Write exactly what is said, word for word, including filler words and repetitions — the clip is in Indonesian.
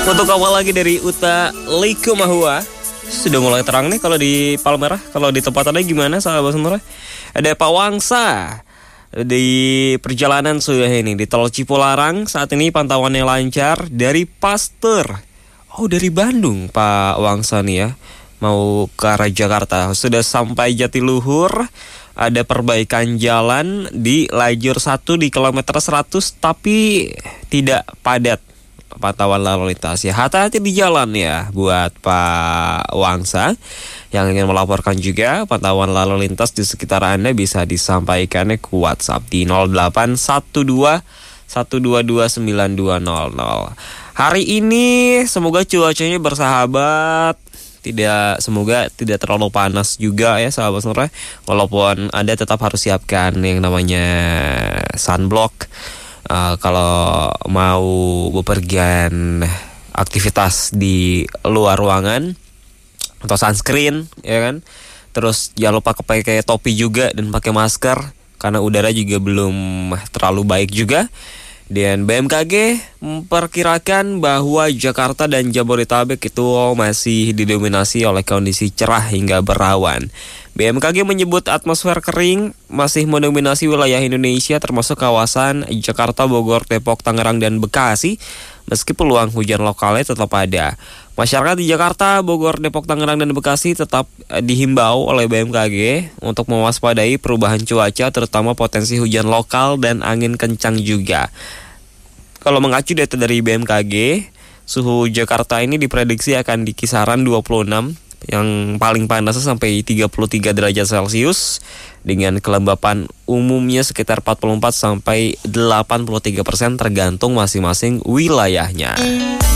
Untuk awal lagi dari Uta Likumahua. Sudah mulai terang nih kalau di Palmerah. Kalau di tempat ada gimana sahabat semua? Ada Pak Wangsa di perjalanan sudah ini di Tol Cipularang. Saat ini pantauannya lancar dari Pasteur. Oh, dari Bandung Pak Wangsa nih ya, mau ke arah Jakarta. Sudah sampai Jatiluhur. Ada perbaikan jalan di lajur satu di kilometer seratus, tapi tidak padat pantauan lalu lintas ya. Hati-hati di jalan ya buat Pak Wangsa yang ingin melaporkan juga pantauan lalu lintas di sekitar Anda, bisa disampaikannya ke WhatsApp di nol delapan satu dua satu dua dua sembilan dua nol nol. Hari ini semoga cuacanya bersahabat, tidak semoga tidak terlalu panas juga ya sahabat Sonora. Walaupun Anda tetap harus siapkan yang namanya sunblock uh, kalau mau bepergian aktivitas di luar ruangan, atau sunscreen ya kan. Terus jangan lupa pakai topi juga dan pakai masker karena udara juga belum terlalu baik juga. Dan B M K G memperkirakan bahwa Jakarta dan Jabodetabek itu masih didominasi oleh kondisi cerah hingga berawan. B M K G menyebut atmosfer kering masih mendominasi wilayah Indonesia termasuk kawasan Jakarta, Bogor, Depok, Tangerang, dan Bekasi. Meski peluang hujan lokalnya tetap ada. Masyarakat di Jakarta, Bogor, Depok, Tangerang, dan Bekasi tetap dihimbau oleh B M K G untuk mewaspadai perubahan cuaca, terutama potensi hujan lokal dan angin kencang juga. Kalau mengacu data dari B M K G, suhu Jakarta ini diprediksi akan di kisaran dua puluh enam, yang paling panasnya sampai tiga puluh tiga derajat Celcius, dengan kelembapan umumnya sekitar empat puluh empat sampai delapan puluh tiga persen tergantung masing-masing wilayahnya.